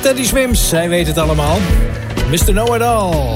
Teddy Swims, zij weet het allemaal. Mr. Know-it-all.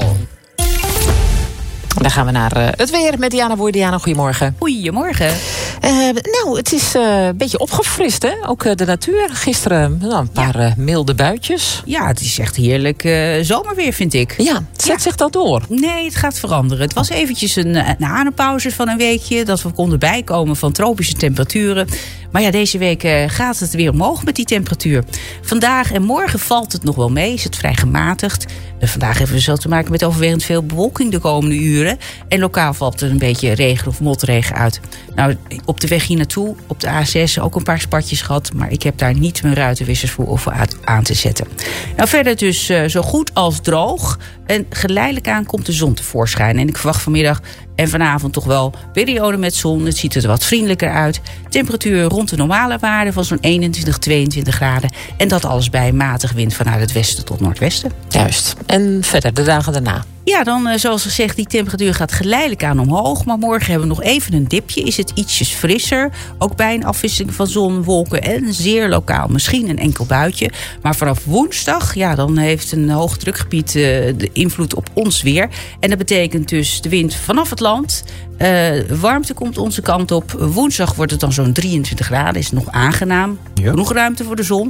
Dan gaan we naar het weer met Diana Boer. Diana, goedemorgen. Goedemorgen. Nou, het is een beetje opgefrist, hè? Ook de natuur. Gisteren een paar milde buitjes. Ja, het is echt heerlijk zomerweer, vind ik. Ja, zet zich dat door? Nee, het gaat veranderen. Het was eventjes een adempauze van een weekje, dat we konden bijkomen van tropische temperaturen. Maar ja, deze week gaat het weer omhoog met die temperatuur. Vandaag en morgen valt het nog wel mee, is het vrij gematigd. Vandaag hebben we zo te maken met overwegend veel bewolking de komende uren. En lokaal valt er een beetje regen of motregen uit. Nou, op de weg hier naartoe, op de A6, ook een paar spatjes gehad. Maar ik heb daar niet mijn ruitenwissers voor aan te zetten. Nou, verder dus zo goed als droog. En geleidelijk aan komt de zon tevoorschijn. En ik verwacht vanmiddag en vanavond toch wel periode met zon. Het ziet er wat vriendelijker uit. Temperatuur rond de normale waarde van zo'n 21, 22 graden. En dat alles bij matig wind vanuit het westen tot noordwesten. Juist. En verder de dagen daarna? Ja, dan zoals gezegd, die temperatuur gaat geleidelijk aan omhoog. Maar morgen hebben we nog even een dipje. Is het ietsjes frisser. Ook bij een afwisseling van zon, wolken en zeer lokaal misschien een enkel buitje. Maar vanaf woensdag, ja, dan heeft een hoogdrukgebied de invloed op ons weer. En dat betekent dus de wind vanaf het land. Warmte komt onze kant op. Woensdag wordt het dan zo'n 23 graden. Is nog aangenaam. Ja. Genoeg ruimte voor de zon.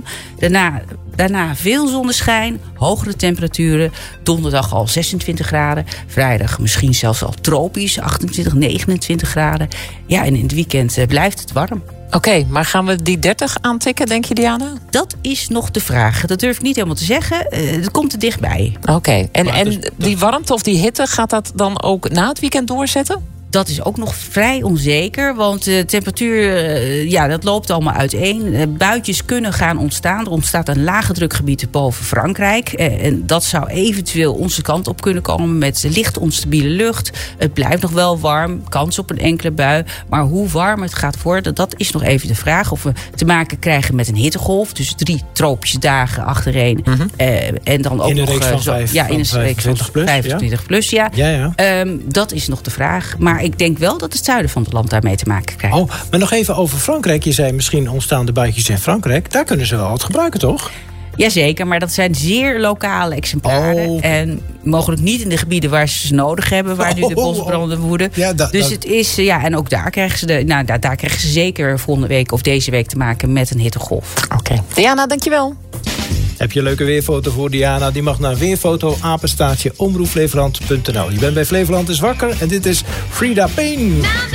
Daarna veel zonneschijn. Hogere temperaturen. Donderdag al 26 graden. Vrijdag misschien zelfs al tropisch. 28, 29 graden. Ja, en in het weekend blijft het warm. Oké, maar gaan we die 30 aantikken, denk je, Diana? Dat is nog de vraag. Dat durf ik niet helemaal te zeggen. Het komt er dichtbij. Oké, en die warmte of die hitte, gaat dat dan ook na het weekend doorzetten? Dat is ook nog vrij onzeker, want de temperatuur, dat loopt allemaal uiteen. Buitjes kunnen gaan ontstaan. Er ontstaat een lage drukgebied boven Frankrijk. En dat zou eventueel onze kant op kunnen komen met licht onstabiele lucht. Het blijft nog wel warm, kans op een enkele bui. Maar hoe warm het gaat worden, dat is nog even de vraag. Of we te maken krijgen met een hittegolf. Dus 3 tropische dagen achtereen. En dan ook in een nog reeks van 25 plus. 25 plus, ja. Dat is nog de vraag. Maar ik denk wel dat het zuiden van het land daarmee te maken krijgt. Oh, maar nog even over Frankrijk. Je zei misschien ontstaan de buitjes in Frankrijk. Daar kunnen ze wel wat gebruiken, toch? Jazeker, maar dat zijn zeer lokale exemplaren. Oh. En mogelijk niet in de gebieden waar ze nodig hebben, waar nu de bosbranden woeden. Ja, dus het is, en ook daar krijgen ze daar krijgen ze zeker volgende week of deze week te maken met een hittegolf. Oké. Diana, dankjewel. Heb je een leuke weerfoto voor Diana? Die mag naar weerfoto@omroepflevoland.nl. Je bent bij Flevoland is wakker en dit is Frida Payne.